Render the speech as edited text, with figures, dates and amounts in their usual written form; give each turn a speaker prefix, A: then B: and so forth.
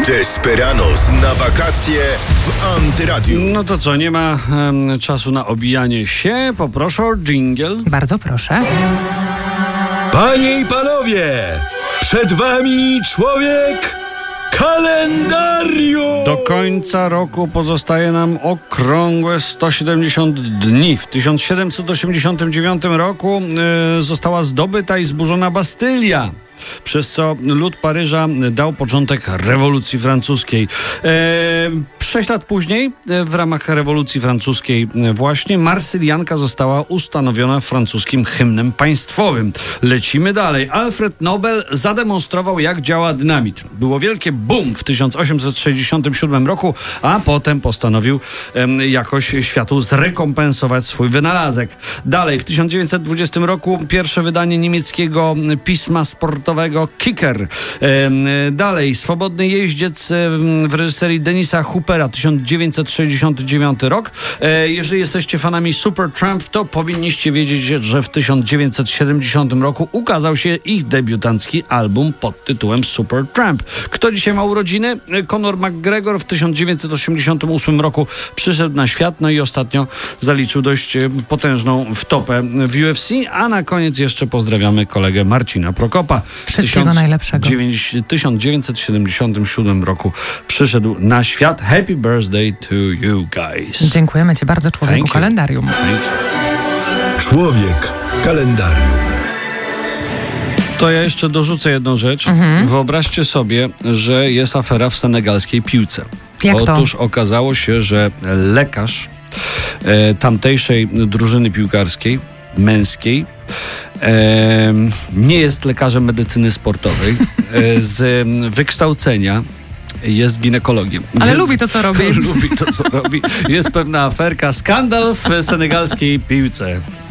A: Desperados na wakacje w Antyradiu.
B: No to co, nie ma czasu na obijanie się. Poproszę o dżingiel.
C: Bardzo proszę.
A: Panie i panowie, przed wami człowiek kalendarium.
B: Do końca roku pozostaje nam okrągłe 170 dni. W 1789 roku została zdobyta i zburzona Bastylia, przez co lud Paryża dał początek rewolucji francuskiej. 6 lat później, w ramach rewolucji francuskiej właśnie, Marsylianka została ustanowiona francuskim hymnem państwowym. Lecimy dalej. Alfred Nobel zademonstrował, jak działa dynamit. Było wielkie boom w 1867 roku, a potem postanowił jakoś światu zrekompensować swój wynalazek. Dalej, w 1920 roku pierwsze wydanie niemieckiego pisma sportowego Kicker. Dalej, Swobodny jeździec w reżyserii Denisa Hoopera, 1969 rok. Jeżeli jesteście fanami Supertramp, to powinniście wiedzieć, że w 1970 roku ukazał się ich debiutancki album pod tytułem Supertramp. Kto dzisiaj ma urodziny? Conor McGregor w 1988 roku przyszedł na świat, no i ostatnio zaliczył dość potężną wtopę w UFC, a na koniec jeszcze pozdrawiamy kolegę Marcina Prokopa.
C: Wszystkiego najlepszego.
B: W 1977 roku przyszedł na świat. Happy birthday to you guys.
C: Dziękujemy Ci bardzo, człowieku kalendarium.
A: Człowiek kalendarium.
B: To ja jeszcze dorzucę jedną rzecz. Wyobraźcie sobie, że jest afera w senegalskiej piłce.
C: Jak to?
B: Otóż okazało się, że lekarz tamtejszej drużyny piłkarskiej, męskiej, nie jest lekarzem medycyny sportowej, z wykształcenia jest ginekologiem.
C: Ale lubi to, co robi.
B: Lubi to, co robi. Jest pewna aferka, skandal w senegalskiej piłce.